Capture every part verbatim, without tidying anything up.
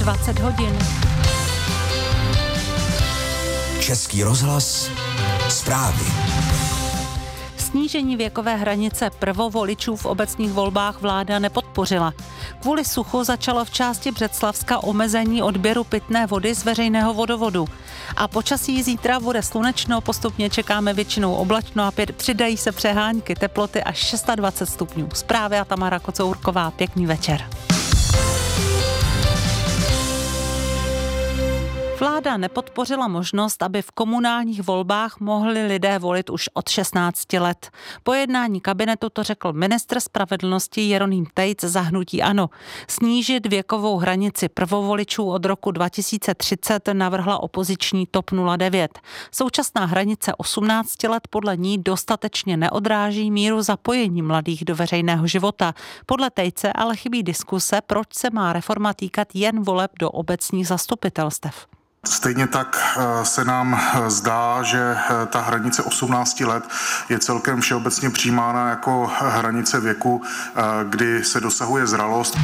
dvacet hodin. Český rozhlas, zprávy. Snížení věkové hranice prvovoličů v obecních volbách vláda nepodpořila. Kvůli suchu začalo v části Břeclavska omezení odběru pitné vody z veřejného vodovodu. A počasí zítra bude slunečno, postupně čekáme většinou oblačno a přidají se přehánky, teploty až dvacet šest stupňů. Zprávy a Tamara Kocourková, pěkný večer. Vláda nepodpořila možnost, aby v komunálních volbách mohli lidé volit už od šestnácti let. Po jednání kabinetu to řekl ministr spravedlnosti Jeroným Tejc za hnutí ANO. Snížit věkovou hranici prvovoličů od roku dva tisíce třicet navrhla opoziční TOP nula devět. Současná hranice osmnácti let podle ní dostatečně neodráží míru zapojení mladých do veřejného života. Podle Tejce ale chybí diskuse, proč se má reforma týkat jen voleb do obecních zastupitelstev. Stejně tak se nám zdá, že ta hranice osmnácti let je celkem všeobecně přijímána jako hranice věku, kdy se dosahuje zralost.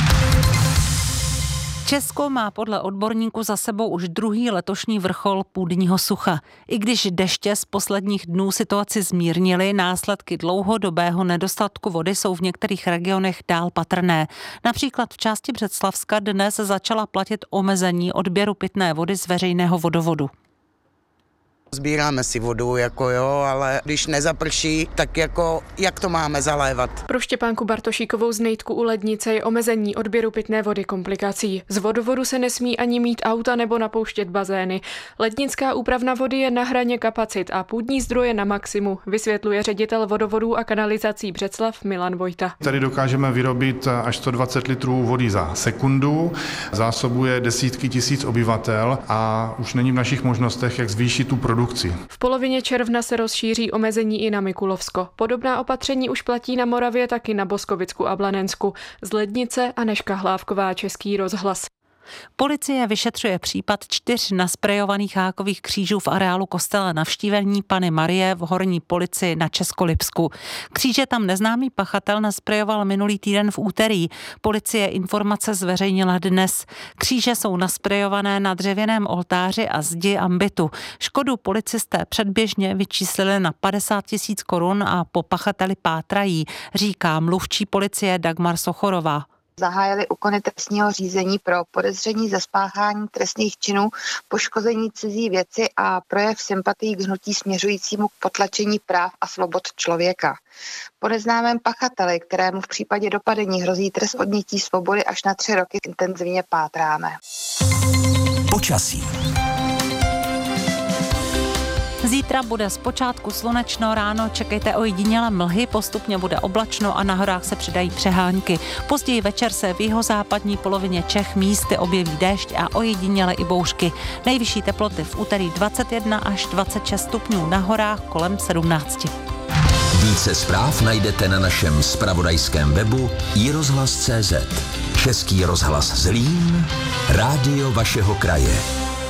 Česko má podle odborníků za sebou už druhý letošní vrchol půdního sucha. I když deště z posledních dnů situaci zmírnily, následky dlouhodobého nedostatku vody jsou v některých regionech dál patrné. Například v části Břeclavska dnes začala platit omezení odběru pitné vody z veřejného vodovodu. Sbíráme si vodu, jako jo, ale když nezaprší, tak jako jak to máme zalévat? Pro Štěpánku Bartošíkovou z Nejtku u Lednice je omezení odběru pitné vody komplikací. Z vodovodu se nesmí ani mít auta nebo napouštět bazény. Lednická úpravna vody je na hraně kapacit a půdní zdroje na maximu, vysvětluje ředitel vodovodů a kanalizací Břeclav Milan Vojta. Tady dokážeme vyrobit až sto dvacet litrů vody za sekundu, zásobuje desítky tisíc obyvatel a už není v našich možnostech, jak zvýšit tu produkci. V polovině června se rozšíří omezení i na Mikulovsko. Podobná opatření už platí na Moravě, taky na Boskovicku a Blanensku. Z Lednice Anežka Hlávková, Český rozhlas. Policie vyšetřuje případ čtyř nasprejovaných hákových křížů v areálu kostela Navštívení Panny Marie v Horní Polici na Českolipsku. Kříže tam neznámý pachatel nasprejoval minulý týden v úterý. Policie informace zveřejnila dnes. Kříže jsou nasprejované na dřevěném oltáři a zdi ambitu. Škodu policisté předběžně vyčíslili na padesát tisíc korun a po pachateli pátrají, říká mluvčí policie Dagmar Sochorová. Zahájili úkony trestního řízení pro podezření ze spáchání trestných činů, poškození cizí věci a projev sympatií k hnutí směřujícímu k potlačení práv a svobod člověka. Po neznámém pachateli, kterému v případě dopadení hrozí trest odnětí svobody až na tři roky, intenzivně pátráme. Počasí. Zítra bude zpočátku slunečno, ráno čekejte ojedinělé mlhy, postupně bude oblačno a na horách se přidají přehánky. Později večer se v jihozápadní polovině Čech místy objeví déšť a ojedinělé i bouřky. Nejvyšší teploty v úterý dvacet jedna až dvacet šest stupňů, na horách kolem sedmnáct. Více zpráv najdete na našem zpravodajském webu i rozhlas tečka cé zet. Český rozhlas Zlín, rádio vašeho kraje.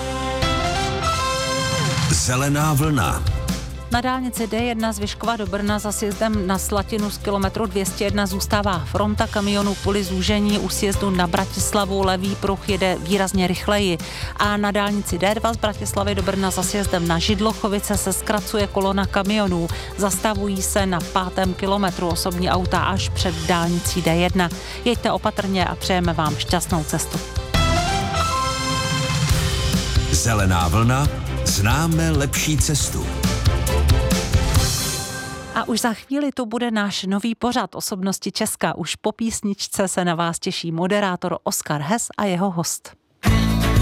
Zelená vlna. Na dálnici D jedna z Vyškova do Brna za sjezdem na Slatinu z kilometru dvě stě jedna zůstává fronta kamionů kvůli zúžení. U sjezdu na Bratislavu levý pruh jede výrazně rychleji. A na dálnici D dva z Bratislavy do Brna za sjezdem na Židlochovice se zkracuje kolona kamionů. Zastavují se na pátém kilometru osobní auta až před dálnicí D jedna. Jeďte opatrně a přejeme vám šťastnou cestu. Zelená vlna. Známe lepší cestu. A už za chvíli tu bude náš nový pořad Osobnosti Česka. Už po písničce se na vás těší moderátor Oskar Hes a jeho host.